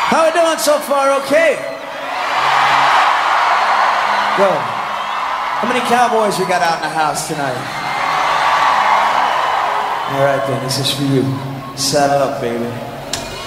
How we doing so far? Okay. Good. How many cowboys we got out in the house tonight? All right then, this is for you. Saddle up, baby.